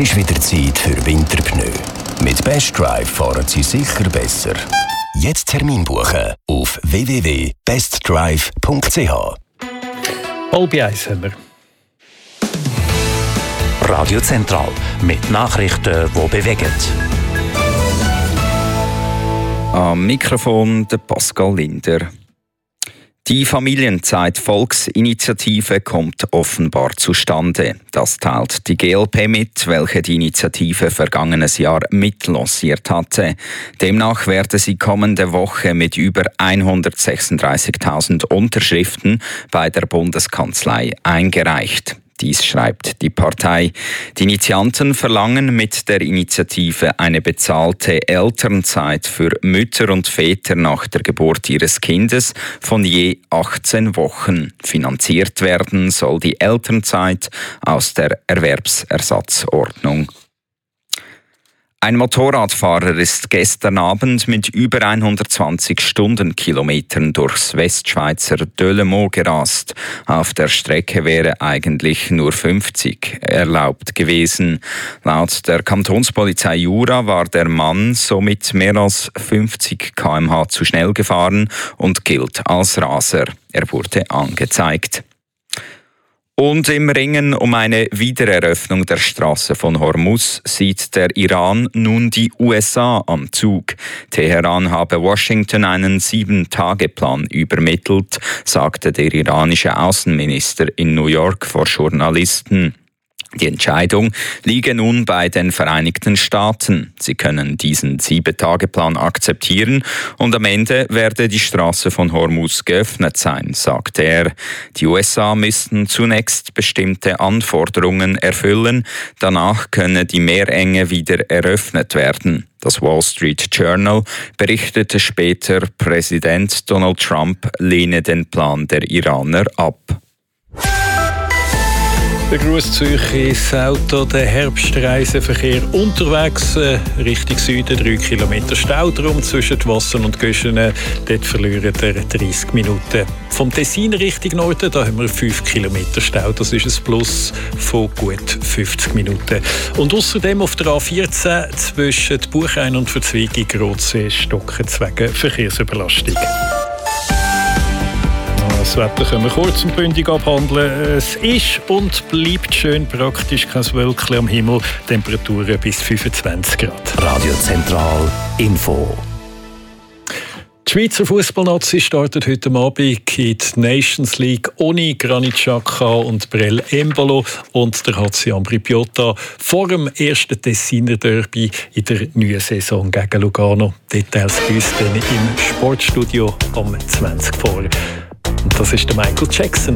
ist wieder Zeit für Winterpneu. Mit Best Drive fahren Sie sicher besser. Jetzt Termin buchen auf www.bestdrive.ch. 12:30 haben wir. Radio Zentral mit Nachrichten, die bewegen. Am Mikrofon der Pascal Linder. Die Familienzeit-Volksinitiative kommt offenbar zustande. Das teilt die GLP mit, welche die Initiative vergangenes Jahr mitlanciert hatte. Demnach werde sie kommende Woche mit über 136.000 Unterschriften bei der Bundeskanzlei eingereicht. Dies schreibt die Partei. Die Initianten verlangen mit der Initiative eine bezahlte Elternzeit für Mütter und Väter nach der Geburt ihres Kindes von je 18 Wochen. Finanziert werden soll die Elternzeit aus der Erwerbsersatzordnung. Ein Motorradfahrer ist gestern Abend mit über 120 Stundenkilometern durchs Westschweizer Delemont gerast. Auf der Strecke wäre eigentlich nur 50 erlaubt gewesen. Laut der Kantonspolizei Jura war der Mann somit mehr als 50 km/h zu schnell gefahren und gilt als Raser. Er wurde angezeigt. Und im Ringen um eine Wiedereröffnung der Straße von Hormuz sieht der Iran nun die USA am Zug. Teheran habe Washington einen 7-Tage-Plan übermittelt, sagte der iranische Außenminister in New York vor Journalisten. Die Entscheidung liege nun bei den Vereinigten Staaten. Sie können diesen 7-Tage-Plan akzeptieren und am Ende werde die Straße von Hormuz geöffnet sein, sagte er. Die USA müssten zunächst bestimmte Anforderungen erfüllen, danach könne die Meerenge wieder eröffnet werden. Das Wall Street Journal berichtete später, Präsident Donald Trump lehne den Plan der Iraner ab. Der Grosszürcher ins Auto, der Herbstreiseverkehr unterwegs Richtung Süden, 3 Kilometer Stau drum zwischen Wassern und Göschenen. Dort verlieren wir 30 Minuten. Vom Tessin Richtung Norden, da haben wir 5 Kilometer Stau. Das ist ein Plus von gut 50 Minuten. Und außerdem auf der A14 zwischen Buchheim und Verzweigung Rotsee stocken wegen Verkehrsüberlastung. Das Wetter können wir kurz und bündig abhandeln. Es ist und bleibt schön praktisch, kein Wölkchen am Himmel, Temperaturen bis 25 Grad. Radio Zentral Info. Die Schweizer Fußballnazi startet heute Abend in die Nations League ohne Granit Xhaka und Brel Embolo und der HC Ambri Piotta vor dem ersten Tessiner Derby in der neuen Saison gegen Lugano. Details bei uns dann im Sportstudio am 20 vor. Und das ist der Michael Jackson.